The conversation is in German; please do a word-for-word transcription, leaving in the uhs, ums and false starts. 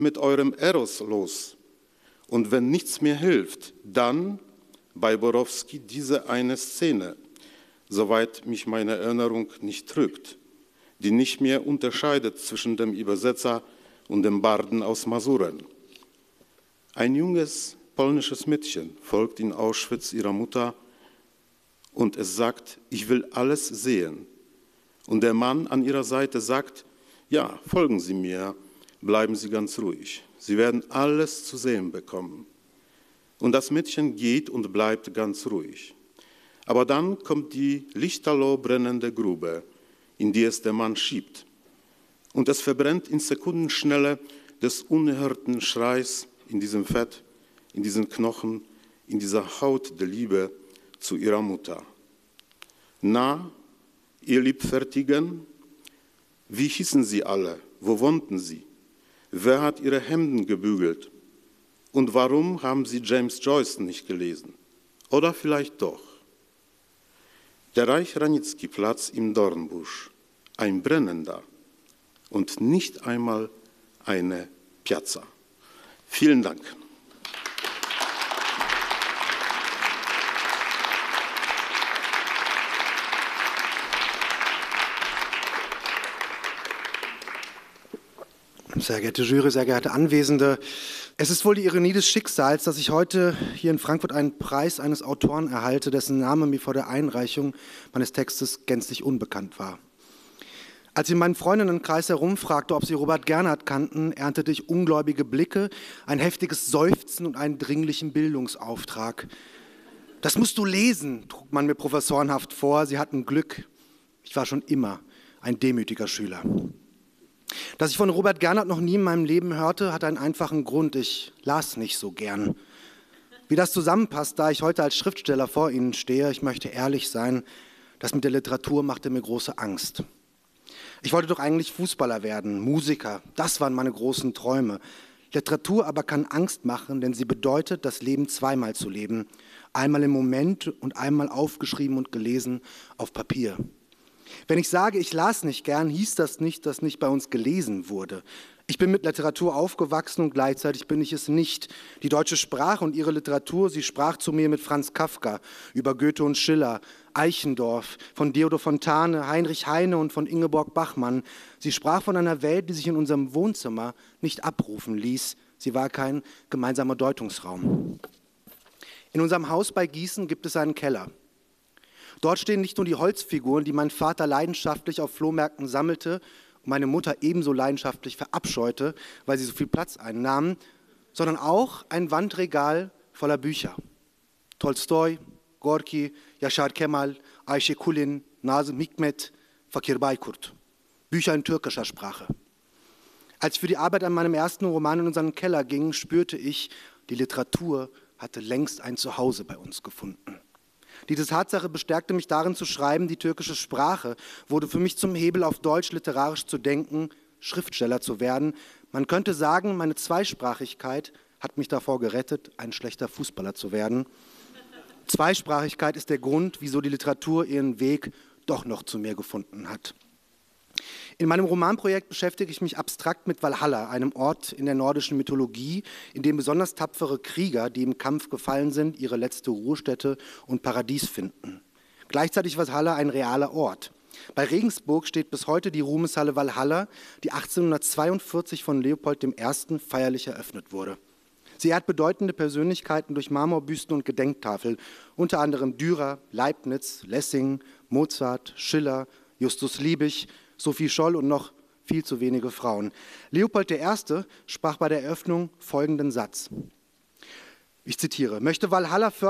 mit eurem Eros los. Und wenn nichts mehr hilft, dann bei Borowski diese eine Szene, soweit mich meine Erinnerung nicht trügt, die nicht mehr unterscheidet zwischen dem Übersetzer und dem Barden aus Masuren. Ein junges polnisches Mädchen folgt in Auschwitz ihrer Mutter und es sagt, ich will alles sehen. Und der Mann an ihrer Seite sagt, ja, folgen Sie mir, bleiben Sie ganz ruhig. Sie werden alles zu sehen bekommen. Und das Mädchen geht und bleibt ganz ruhig. Aber dann kommt die lichterloh brennende Grube, in die es der Mann schiebt. Und es verbrennt in Sekundenschnelle des unerhörten Schreis in diesem Fett, in diesen Knochen, in dieser Haut der Liebe zu ihrer Mutter. Na, ihr Liebfertigen, wie hießen sie alle? Wo wohnten sie? Wer hat ihre Hemden gebügelt? Und warum haben sie James Joyce nicht gelesen? Oder vielleicht doch? Der Reich-Ranitzky-Platz im Dornbusch, ein brennender und nicht einmal eine Piazza. Vielen Dank. Sehr geehrte Jury, sehr geehrte Anwesende, es ist wohl die Ironie des Schicksals, dass ich heute hier in Frankfurt einen Preis eines Autoren erhalte, dessen Name mir vor der Einreichung meines Textes gänzlich unbekannt war. Als ich in meinen Freundinnenkreis herumfragte, ob sie Robert Gernhardt kannten, erntete ich ungläubige Blicke, ein heftiges Seufzen und einen dringlichen Bildungsauftrag. Das musst du lesen, trug man mir professorenhaft vor. Sie hatten Glück. Ich war schon immer ein demütiger Schüler. Dass ich von Robert Gernhardt noch nie in meinem Leben hörte, hat einen einfachen Grund. Ich las nicht so gern. Wie das zusammenpasst, da ich heute als Schriftsteller vor Ihnen stehe, ich möchte ehrlich sein, das mit der Literatur machte mir große Angst. Ich wollte doch eigentlich Fußballer werden, Musiker, das waren meine großen Träume. Literatur aber kann Angst machen, denn sie bedeutet, das Leben zweimal zu leben. Einmal im Moment und einmal aufgeschrieben und gelesen auf Papier. Wenn ich sage, ich las nicht gern, hieß das nicht, dass nicht bei uns gelesen wurde. Ich bin mit Literatur aufgewachsen und gleichzeitig bin ich es nicht. Die deutsche Sprache und ihre Literatur, sie sprach zu mir mit Franz Kafka über Goethe und Schiller, Eichendorff, von Theodor Fontane, Heinrich Heine und von Ingeborg Bachmann. Sie sprach von einer Welt, die sich in unserem Wohnzimmer nicht abrufen ließ. Sie war kein gemeinsamer Deutungsraum. In unserem Haus bei Gießen gibt es einen Keller. Dort stehen nicht nur die Holzfiguren, die mein Vater leidenschaftlich auf Flohmärkten sammelte und meine Mutter ebenso leidenschaftlich verabscheute, weil sie so viel Platz einnahmen, sondern auch ein Wandregal voller Bücher. Tolstoi, Gorki, Yaşar Kemal, Ayşe Kulin, Nazım Hikmet, Fakir Baykurt. Bücher in türkischer Sprache. Als ich für die Arbeit an meinem ersten Roman in unseren Keller ging, spürte ich, die Literatur hatte längst ein Zuhause bei uns gefunden. Diese Tatsache bestärkte mich darin zu schreiben, die türkische Sprache wurde für mich zum Hebel, auf Deutsch literarisch zu denken, Schriftsteller zu werden. Man könnte sagen, meine Zweisprachigkeit hat mich davor gerettet, ein schlechter Fußballer zu werden. Zweisprachigkeit ist der Grund, wieso die Literatur ihren Weg doch noch zu mir gefunden hat. In meinem Romanprojekt beschäftige ich mich abstrakt mit Valhalla, einem Ort in der nordischen Mythologie, in dem besonders tapfere Krieger, die im Kampf gefallen sind, ihre letzte Ruhestätte und Paradies finden. Gleichzeitig war Valhalla ein realer Ort. Bei Regensburg steht bis heute die Ruhmeshalle Valhalla, die achtzehnhundertzweiundvierzig von Leopold der Erste feierlich eröffnet wurde. Sie ehrt bedeutende Persönlichkeiten durch Marmorbüsten und Gedenktafeln, unter anderem Dürer, Leibniz, Lessing, Mozart, Schiller, Justus Liebig, Sophie Scholl und noch viel zu wenige Frauen. Leopold der Erste sprach bei der Eröffnung folgenden Satz. Ich zitiere: Möchte Valhalla